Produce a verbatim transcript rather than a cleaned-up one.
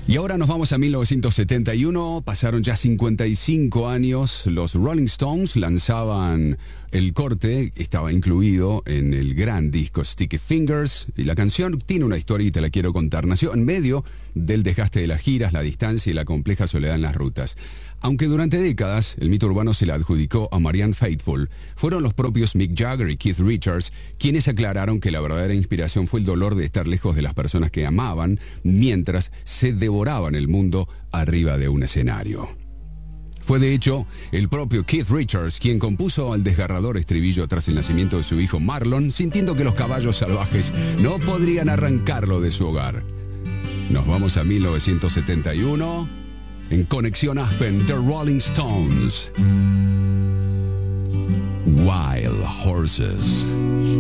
Y ahora nos vamos a mil novecientos setenta y uno, pasaron ya cincuenta y cinco años, los Rolling Stones lanzaban el corte, estaba incluido en el gran disco Sticky Fingers, y la canción tiene una historia y te la quiero contar. Nació en medio del desgaste de las giras, la distancia y la compleja soledad en las rutas. Aunque durante décadas el mito urbano se le adjudicó a Marianne Faithfull, fueron los propios Mick Jagger y Keith Richards quienes aclararon que la verdadera inspiración fue el dolor de estar lejos de las personas que amaban mientras se devoraban el mundo arriba de un escenario. Fue de hecho el propio Keith Richards quien compuso el desgarrador estribillo tras el nacimiento de su hijo Marlon, sintiendo que los caballos salvajes no podrían arrancarlo de su hogar. Nos vamos a mil novecientos setenta y uno... En Conexión Aspen, The Rolling Stones. Wild Horses.